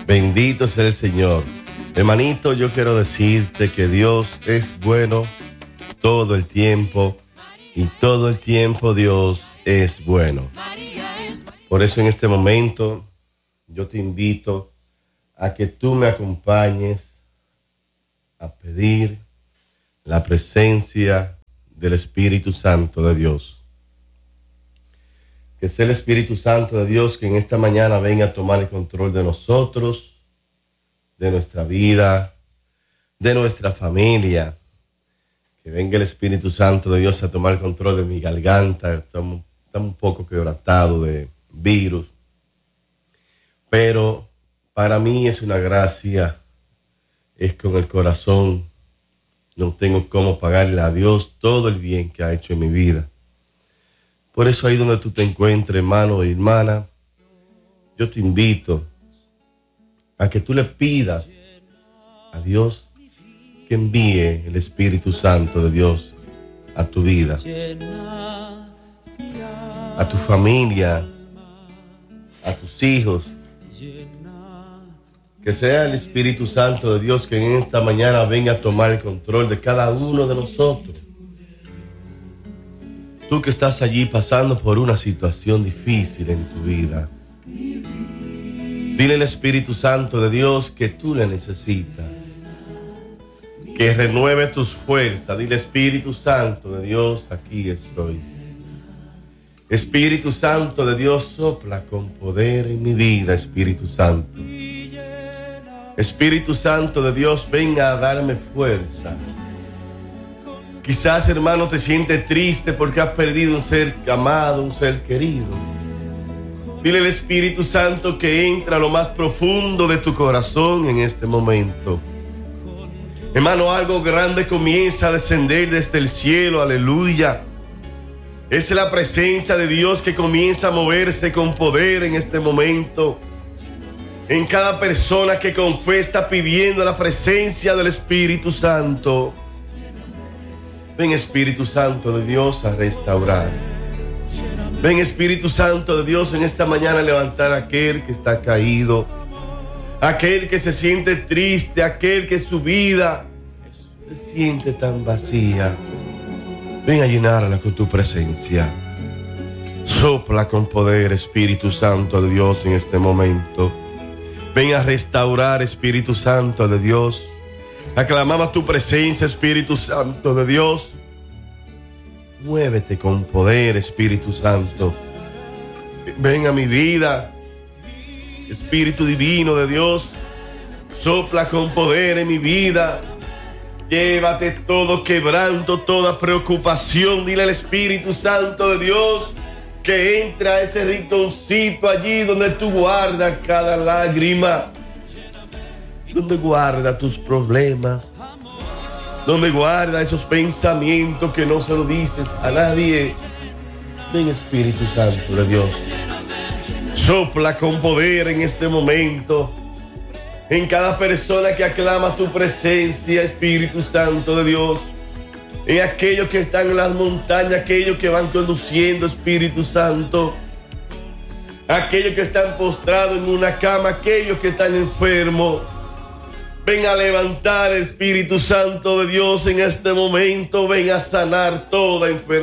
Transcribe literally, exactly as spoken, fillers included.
Bendito sea el Señor. Hermanito, yo quiero decirte que Dios es bueno todo el tiempo y todo el tiempo Dios es bueno. Por eso en este momento yo te invito a que tú me acompañes a pedir la presencia del Espíritu Santo de Dios. Que sea el Espíritu Santo de Dios que en esta mañana venga a tomar el control de nosotros, de nuestra vida, de nuestra familia. Que venga el Espíritu Santo de Dios a tomar el control de mi garganta. Estamos, estamos un poco quebrantados de virus. Pero para mí es una gracia. Es con el corazón. No tengo cómo pagarle a Dios todo el bien que ha hecho en mi vida. Por eso ahí donde tú te encuentres, hermano y hermana, yo te invito a que tú le pidas a Dios que envíe el Espíritu Santo de Dios a tu vida, a tu familia, a tus hijos. Que sea el Espíritu Santo de Dios que en esta mañana venga a tomar el control de cada uno de nosotros. Tú que estás allí pasando por una situación difícil en tu vida, dile al Espíritu Santo de Dios que tú le necesitas, que renueve tus fuerzas. Dile: Espíritu Santo de Dios, aquí estoy. Espíritu Santo de Dios, sopla con poder en mi vida. Espíritu Santo, Espíritu Santo de Dios, venga a darme fuerza. Quizás, hermano, te sientes triste porque has perdido un ser amado, un ser querido. Dile al Espíritu Santo que entra a lo más profundo de tu corazón en este momento. Hermano, algo grande comienza a descender desde el cielo, aleluya. Es la presencia de Dios que comienza a moverse con poder en este momento. En cada persona que con fe está pidiendo la presencia del Espíritu Santo. Ven, Espíritu Santo de Dios, a restaurar. Ven, Espíritu Santo de Dios, en esta mañana a levantar a aquel que está caído, aquel que se siente triste, aquel que su vida se siente tan vacía. Ven a llenarla con tu presencia. Sopla con poder, Espíritu Santo de Dios, en este momento. Ven a restaurar, Espíritu Santo de Dios. Aclamamos tu presencia, Espíritu Santo de Dios. Muévete con poder, Espíritu Santo. Ven a mi vida, Espíritu Divino de Dios. Sopla con poder en mi vida. Llévate todo quebranto, toda preocupación. Dile al Espíritu Santo de Dios que entra a ese rinconcito allí donde tú guardas cada lágrima, donde guarda tus problemas, donde guarda esos pensamientos que no se lo dices a nadie. Ven, Espíritu Santo de Dios, sopla con poder en este momento en cada persona que aclama tu presencia, Espíritu Santo de Dios, en aquellos que están en las montañas, aquellos que van conduciendo, Espíritu Santo, aquellos que están postrados en una cama, aquellos que están enfermos. Ven a levantar, Espíritu Santo de Dios, en este momento. Ven a sanar toda enfermedad.